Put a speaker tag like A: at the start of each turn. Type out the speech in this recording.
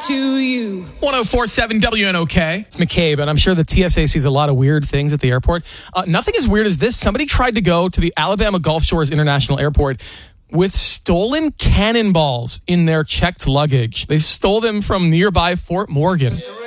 A: to you.
B: 104.7 WNOK.
C: It's McCabe, and I'm sure the TSA sees a lot of weird things at the airport. Nothing as weird as this. Somebody tried to go to the Alabama Gulf Shores International Airport with stolen cannonballs in their checked luggage. They stole them from nearby Fort Morgan.